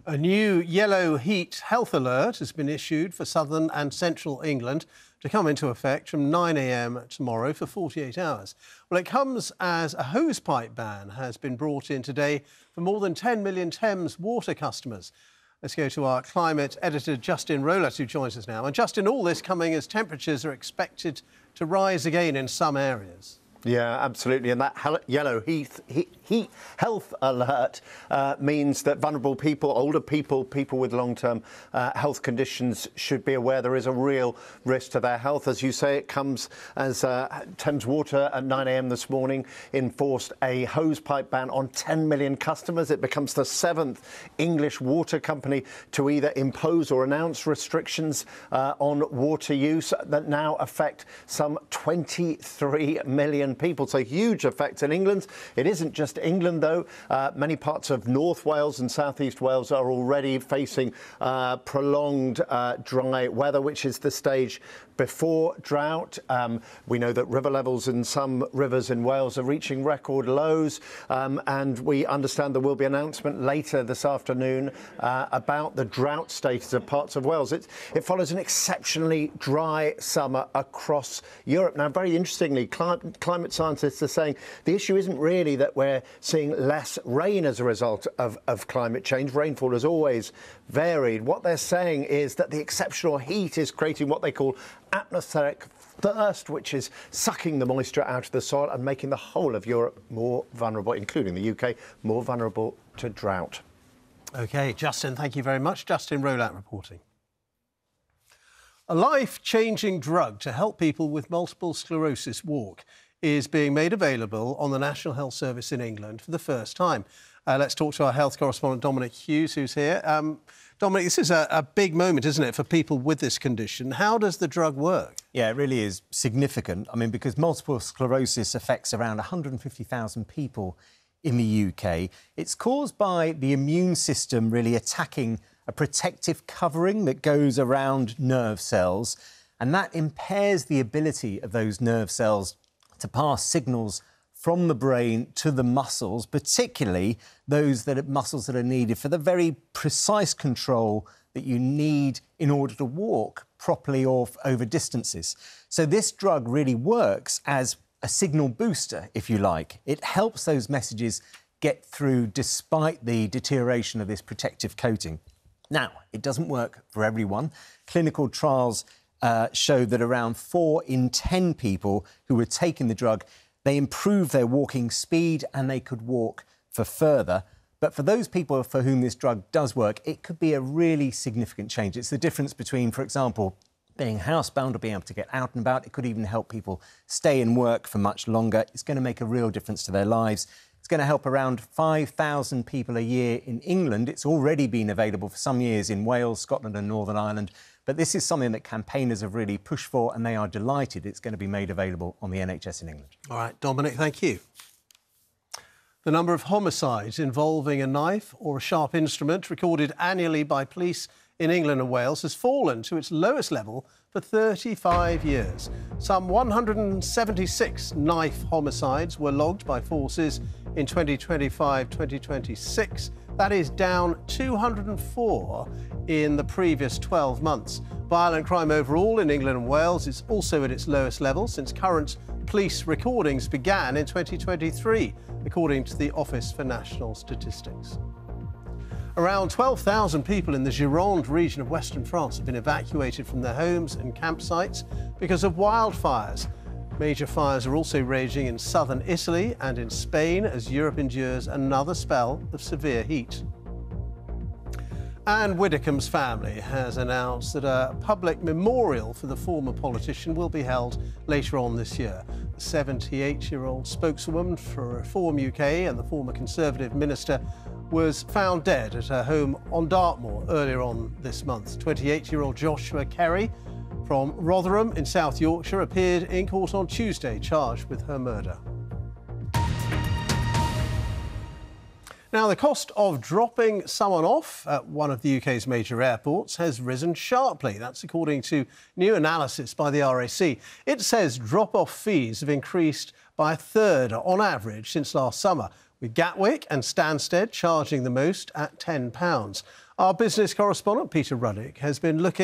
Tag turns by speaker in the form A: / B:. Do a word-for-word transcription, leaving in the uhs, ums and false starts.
A: A new yellow heat health alert has been issued for southern and central England to come into effect from nine a m tomorrow for forty-eight hours. Well, it comes as a hosepipe ban has been brought in today for more than ten million Thames Water customers. Let's go to our climate editor, Justin Rowlatt, who joins us now. And Justin, all this coming as temperatures are expected to rise again in some areas.
B: Yeah, absolutely. And that yellow heat, heat, heat health alert uh, means that vulnerable people, older people, people with long-term uh, health conditions should be aware there is a real risk to their health. As you say, it comes as uh, Thames Water at nine a m this morning enforced a hosepipe ban on ten million customers. It becomes the seventh English water company to either impose or announce restrictions uh, on water use that now affect some twenty-three million people. So huge effects in England. It isn't just England, though. Uh, many parts of North Wales and South East Wales are already facing uh, prolonged uh, dry weather, which is the stage before drought. Um, we know that river levels in some rivers in Wales are reaching record lows, um, and we understand there will be an announcement later this afternoon uh, about the drought status of parts of Wales. It, it follows an exceptionally dry summer across Europe. Now, very interestingly, climate, climate scientists are saying the issue isn't really that we're seeing less rain as a result of, of climate change. Rainfall has always varied. What they're saying is that the exceptional heat is creating what they call atmospheric thirst, which is sucking the moisture out of the soil and making the whole of Europe more vulnerable, including the U K, more vulnerable to drought.
A: OK, Justin, thank you very much. Justin Rowlatt reporting. A life-changing drug to help people with multiple sclerosis walk is being made available on the National Health Service in England for the first time. Uh, let's talk to our health correspondent, Dominic Hughes, who's here. Um, Dominic, this is a, a big moment, isn't it, for people with this condition? How does the drug work?
C: Yeah, it really is significant. I mean, because multiple sclerosis affects around one hundred fifty thousand people in the U K. It's caused by the immune system really attacking a protective covering that goes around nerve cells, and that impairs the ability of those nerve cells to pass signals from the brain to the muscles, particularly those that are muscles that are needed for the very precise control that you need in order to walk properly or over distances. So this drug really works as a signal booster, if you like. It helps those messages get through despite the deterioration of this protective coating. Now, it doesn't work for everyone. Clinical trials uh, show that around four in ten people who were taking the drug, they improved their walking speed and they could walk for further. But for those people for whom this drug does work, it could be a really significant change. It's the difference between, for example, being housebound or being able to get out and about. It could even help people stay in work for much longer. It's going to make a real difference to their lives. It's going to help around five thousand people a year in England. It's already been available for some years in Wales, Scotland and Northern Ireland. But this is something that campaigners have really pushed for, and they are delighted it's going to be made available on the N H S in England.
A: All right, Dominic, thank you. The number of homicides involving a knife or a sharp instrument recorded annually by police in England and Wales has fallen to its lowest level for thirty-five years. Some one hundred seventy-six knife homicides were logged by forces in twenty twenty-five twenty twenty-six. That is down two hundred four in the previous twelve months. Violent crime overall in England and Wales is also at its lowest level since current police recordings began in twenty twenty-three, according to the Office for National Statistics. Around twelve thousand people in the Gironde region of Western France have been evacuated from their homes and campsites because of wildfires. Major fires are also raging in southern Italy and in Spain as Europe endures another spell of severe heat. Anne Widdecombe's family has announced that a public memorial for the former politician will be held later on this year. The seventy-eight-year-old spokeswoman for Reform U K and the former Conservative minister was found dead at her home on Dartmoor earlier on this month. twenty-eight-year-old Joshua Kerry from Rotherham in South Yorkshire appeared in court on Tuesday, charged with her murder. Now, the cost of dropping someone off at one of the U K's major airports has risen sharply. That's according to new analysis by the R A C. It says drop-off fees have increased by a third on average since last summer, with Gatwick and Stansted charging the most at ten pounds. Our business correspondent, Peter Ruddick, has been looking